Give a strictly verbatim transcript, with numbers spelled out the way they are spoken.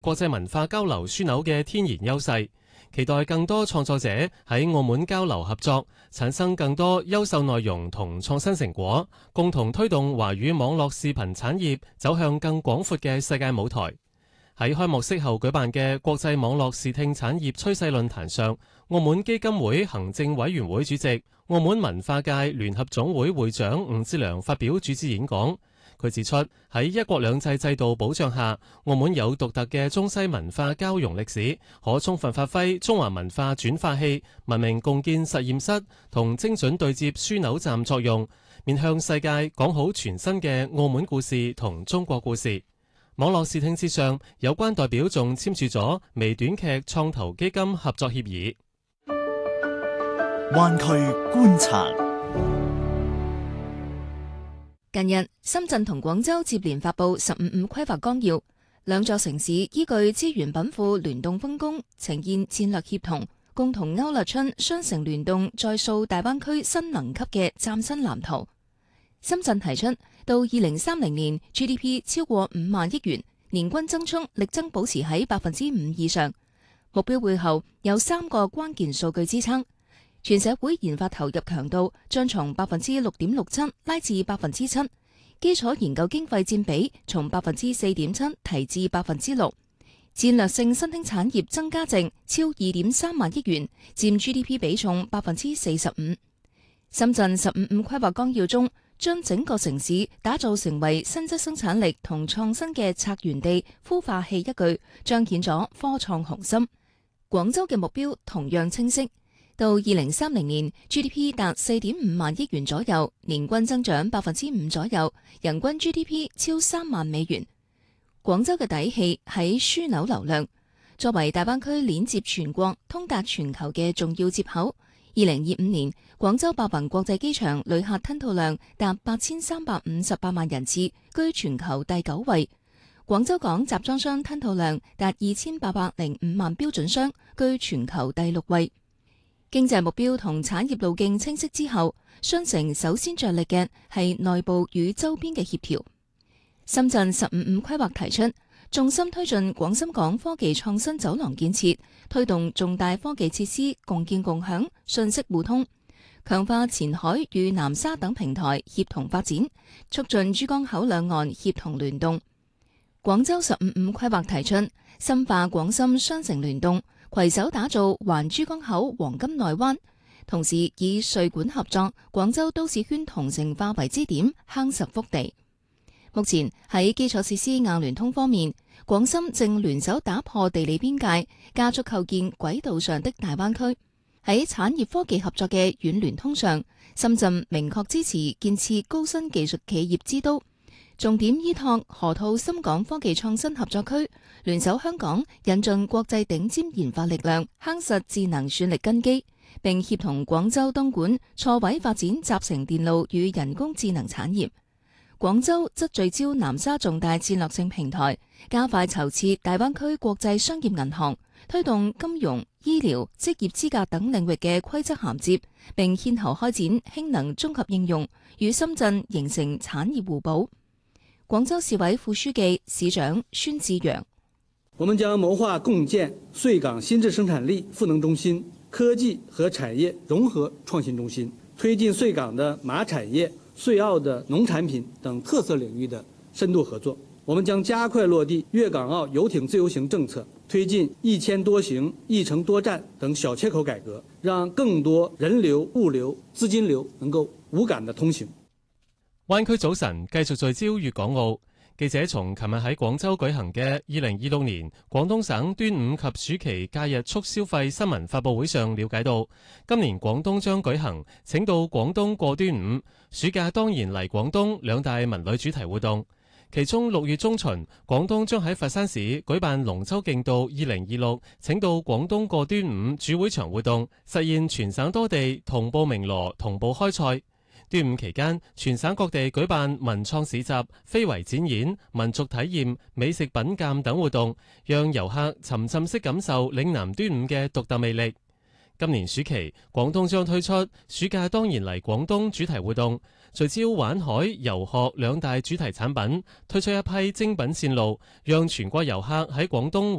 國際文化交流樞紐嘅天然優勢，期待更多創作者喺澳門交流合作，產生更多優秀內容同創新成果，共同推動華語網絡視頻產業走向更廣闊嘅世界舞台。喺開幕式後舉辦嘅國際網絡視聽產業趨勢論壇上，澳門基金會行政委員會主席、澳門文化界聯合總會會長吳志良發表主旨演講。佢指出，喺一國兩制制度保障下，澳門有獨特嘅中西文化交融歷史，可充分發揮中華文化轉化器、文明共建實驗室同精準對接樞紐站作用，面向世界講好全新嘅澳門故事同中國故事。網絡視聽之上，有關代表仲簽署咗微短劇創投基金合作協議。 灣區觀察。 近日，深圳同廣州接連發布十五五規劃綱要，兩座城市依據資源稟賦聯動分工，呈現戰略協同，共同勾勒出雙城聯動再塑大灣區新能級嘅嶄新藍圖。深圳提出到二零三零年 G D P 超過五萬億元，年均增速力爭保持喺百分之五以上。目標背後有三個關鍵數據支撐。全社會研發投入強度將從百分之六點六七拉至百分之七，基礎研究經費佔比從百分之四點七提至百分之六，戰略性新興產業增加值超二點三萬億元，佔 G D P 比重百分之四十五。深圳十五五規劃綱要中，將整個城市打造成為新質生產力同創新嘅策源地、孵化器，一句彰顯咗科創雄心。廣州嘅目標同樣清晰。到二零三零年 G D P 達四點五萬億元左右，年均增長百分之五左右，人均 G D P 超三萬美元。廣州嘅底氣喺樞紐流量，作為大灣區鏈接全國、通達全球嘅重要接口。二零二五年，廣州白雲國際機場旅客吞吐量達八千三百五十八萬人次，居全球第九位。廣州港集裝箱吞吐量達二千八百零五萬標準箱，居全球第六位。經濟目標同產業路徑清晰之後，雙城首先着力嘅係內部與周邊嘅協調。深圳十五五規劃提出，重心推進廣深港科技創新走廊建設，推動重大科技設施共建共享、信息互通，強化前海與南沙等平台協同發展，促進珠江口兩岸協同聯動。廣州十五五規劃提出，深化廣深雙城聯動，攜手打造環珠江口黃金內灣，同時以穗莞合作廣州都市圈同城化為支點，夯實腹地。目前喺基礎設施硬聯通方面，廣深正聯手打破地理邊界，加速構建軌道上的大灣區。喺產業科技合作嘅軟聯通上，深圳明確支持建設高新技術企業之都，重點依託河套深港科技創新合作區，聯手香港引進國際頂尖研發力量，夯實智能算力根基，並協同廣州東莞錯位發展集成電路與人工智能產業。廣州則聚焦南沙重大戰略性平台，加快籌設大灣區國際商業銀行，推動金融、醫療、職業資格等領域嘅規則銜接，並牽頭開展氫能綜合應用，與深圳形成產業互補。廣州市委副書記、市長孫志陽： 我們將謀劃共建穗港新質生產力賦能中心、科技和產業融合創新中心，推進穗港的馬產業、穗澳的農產品等特色領域的深度合作。我們將加快落地粵港澳遊艇自由行政策，推進一簽多行、一程多站等小切口改革，讓更多人流、物流、資金流能夠無感的通行。 灣區早晨繼續聚焦粵港澳。記者從琴日喺廣州舉行嘅二零二六年廣東省端午及暑期假日促消費新聞發佈會上了解到，今年廣東將舉行請到廣東過端午，暑假當然嚟廣東兩大文旅主題活動。其中六月中旬，廣東將喺佛山市舉辦龍舟競渡二零二六請到廣東過端午主會場活動，實現全省多地同步鳴鑼、同步開賽。端午期間，全省各地舉辦文創市集、非遺展演、民族體驗、美食品鑑等活動，讓遊客沉浸式感受嶺南端午嘅獨特魅力。今年暑期，廣東將推出暑假當然嚟廣東主題活動， 聚焦玩海、遊學兩大主題產品，推出一批精品線路，讓全國遊客喺廣東